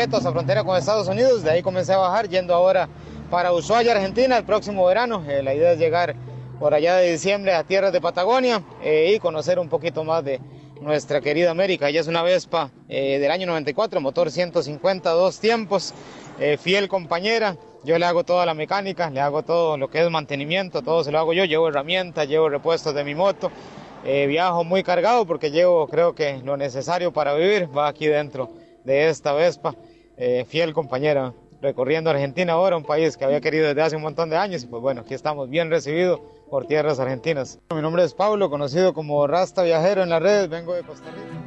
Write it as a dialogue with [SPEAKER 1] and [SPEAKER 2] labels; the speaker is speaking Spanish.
[SPEAKER 1] Boqueto, hasta frontera con Estados Unidos. De ahí comencé a bajar, yendo ahora para Ushuaia, Argentina, el próximo verano. La idea es llegar por allá de diciembre a tierras de Patagonia y conocer un poquito más de nuestra querida América. Ella es una Vespa del año 94, motor 150, 2 tiempos, fiel compañera. Yo le hago toda la mecánica, le hago todo lo que es mantenimiento, todo se lo hago yo. Llevo herramientas, llevo repuestos de mi moto. Viajo muy cargado porque llevo, creo que lo necesario para vivir va aquí dentro de esta Vespa, fiel compañera, recorriendo Argentina ahora, un país que había querido desde hace un montón de años, y pues bueno, aquí estamos bien recibidos por tierras argentinas. Mi nombre es Pablo, conocido como Rasta Viajero en las redes, vengo de Costa Rica.